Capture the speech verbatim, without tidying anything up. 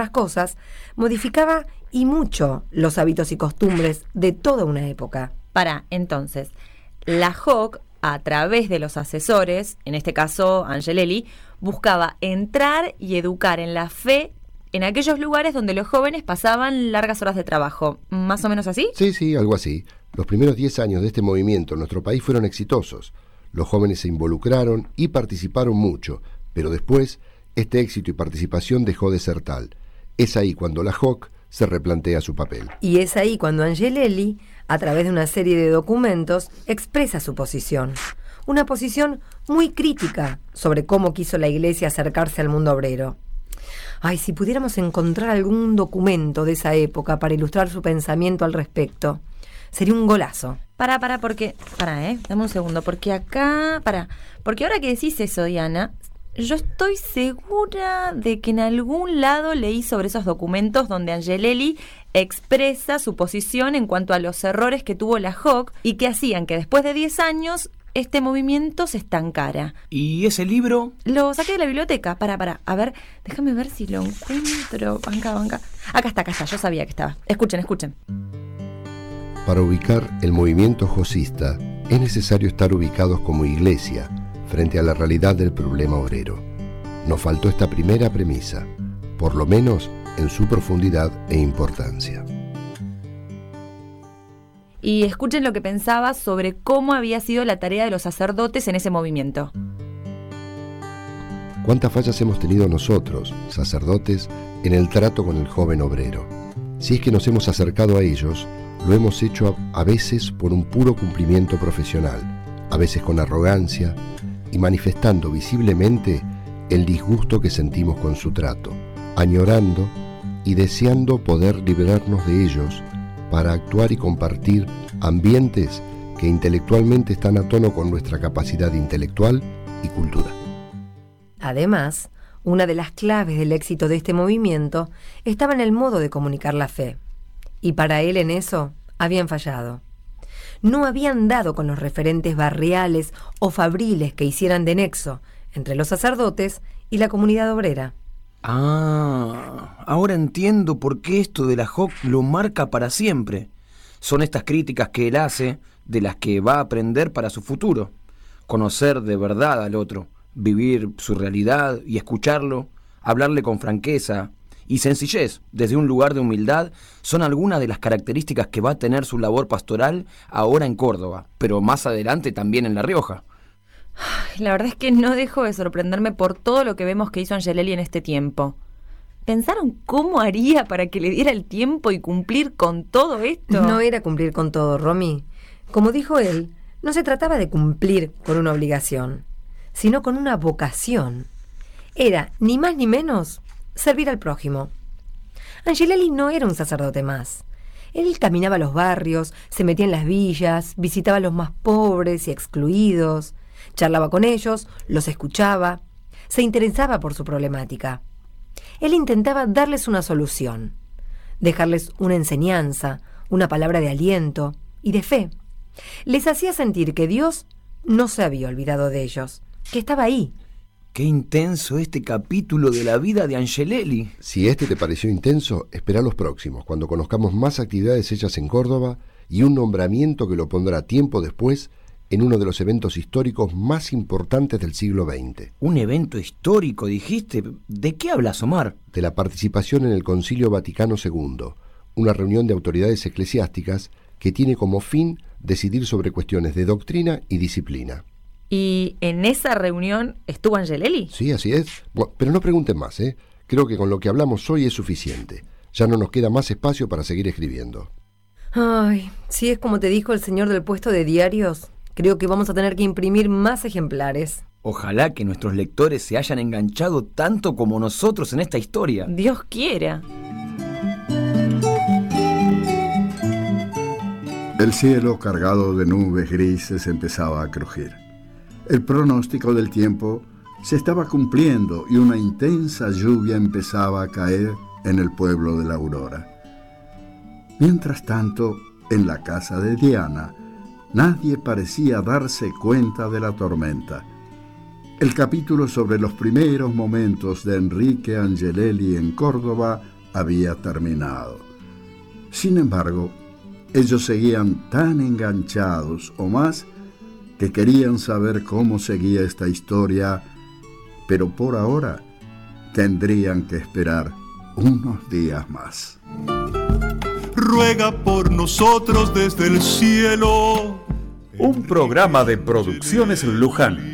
las cosas, modificaba y mucho los hábitos y costumbres de toda una época. Para, entonces, la Hawke, a través de los asesores, en este caso Angelelli, buscaba entrar y educar en la fe en aquellos lugares donde los jóvenes pasaban largas horas de trabajo. ¿Más o menos así? Sí, sí, algo así. Los primeros diez años de este movimiento en nuestro país fueron exitosos. Los jóvenes se involucraron y participaron mucho, pero después este éxito y participación dejó de ser tal. Es ahí cuando la Hawke se replantea su papel. Y es ahí cuando Angelelli, a través de una serie de documentos, expresa su posición. Una posición muy crítica sobre cómo quiso la Iglesia acercarse al mundo obrero. Ay, si pudiéramos encontrar algún documento de esa época para ilustrar su pensamiento al respecto, sería un golazo. Para, para, porque... Para, eh, dame un segundo, porque acá... Para, porque ahora que decís eso, Diana, yo estoy segura de que en algún lado leí sobre esos documentos donde Angelelli expresa su posición en cuanto a los errores que tuvo la Hawke y que hacían que después de diez años este movimiento se estancara. ¿Y ese libro? Lo saqué de la biblioteca. Para, para. A ver, déjame ver si lo encuentro. Banca, banca. Acá está, acá está. Yo sabía que estaba. Escuchen, escuchen. Para ubicar el movimiento josista es necesario estar ubicados como iglesia frente a la realidad del problema obrero. Nos faltó esta primera premisa, por lo menos en su profundidad e importancia. Y escuchen lo que pensaba sobre cómo había sido la tarea de los sacerdotes en ese movimiento. ¿Cuántas fallas hemos tenido nosotros, sacerdotes, en el trato con el joven obrero? Si es que nos hemos acercado a ellos, lo hemos hecho a, a veces por un puro cumplimiento profesional, a veces con arrogancia y manifestando visiblemente el disgusto que sentimos con su trato, añorando y deseando poder liberarnos de ellos para actuar y compartir ambientes que intelectualmente están a tono con nuestra capacidad intelectual y cultura. Además, una de las claves del éxito de este movimiento estaba en el modo de comunicar la fe. Y para él en eso habían fallado. No habían dado con los referentes barriales o fabriles que hicieran de nexo entre los sacerdotes y la comunidad obrera. Ah, ahora entiendo por qué esto de la Hawke lo marca para siempre. Son estas críticas que él hace de las que va a aprender para su futuro. Conocer de verdad al otro, vivir su realidad y escucharlo, hablarle con franqueza y sencillez, desde un lugar de humildad, son algunas de las características que va a tener su labor pastoral ahora en Córdoba, pero más adelante también en La Rioja. La verdad es que no dejo de sorprenderme por todo lo que vemos que hizo Angelelli en este tiempo. ¿Pensaron cómo haría para que le diera el tiempo y cumplir con todo esto? No era cumplir con todo, Romy. Como dijo él, no se trataba de cumplir con una obligación, sino con una vocación. Era, ni más ni menos, servir al prójimo. Angelelli no era un sacerdote más. Él caminaba a los barrios, se metía en las villas, visitaba a los más pobres y excluidos, charlaba con ellos, los escuchaba, se interesaba por su problemática. Él intentaba darles una solución, dejarles una enseñanza, una palabra de aliento y de fe. Les hacía sentir que Dios no se había olvidado de ellos, que estaba ahí. ¡Qué intenso este capítulo de la vida de Angelelli! Si este te pareció intenso, espera los próximos, cuando conozcamos más actividades hechas en Córdoba y un nombramiento que lo pondrá tiempo después en uno de los eventos históricos más importantes del siglo veinte. ¿Un evento histórico, dijiste? ¿De qué hablas, Omar? De la participación en el Concilio Vaticano segundo, una reunión de autoridades eclesiásticas que tiene como fin decidir sobre cuestiones de doctrina y disciplina. ¿Y en esa reunión estuvo Angelelli? Sí, así es. Bueno, pero no pregunten más, ¿eh? Creo que con lo que hablamos hoy es suficiente. Ya no nos queda más espacio para seguir escribiendo. Ay, si es como te dijo el señor del puesto de diarios, creo que vamos a tener que imprimir más ejemplares. Ojalá que nuestros lectores se hayan enganchado tanto como nosotros en esta historia. Dios quiera. El cielo, cargado de nubes grises, empezaba a crujir. El pronóstico del tiempo se estaba cumpliendo y una intensa lluvia empezaba a caer en el pueblo de la Aurora. Mientras tanto, en la casa de Diana, nadie parecía darse cuenta de la tormenta. El capítulo sobre los primeros momentos de Enrique Angelelli en Córdoba había terminado. Sin embargo, ellos seguían tan enganchados o más que querían saber cómo seguía esta historia, pero por ahora tendrían que esperar unos días más. Ruega por nosotros desde el cielo. Un programa de Producciones Luján.